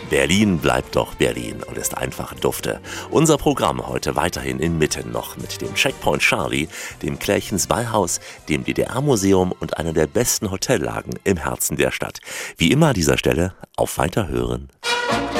Berlin bleibt doch Berlin und ist einfach dufte. Unser Programm heute weiterhin inmitten noch mit dem Checkpoint Charlie, dem Klärchens Ballhaus, dem DDR-Museum und einer der besten Hotellagen im Herzen der Stadt. Wie immer an dieser Stelle auf Weiterhören.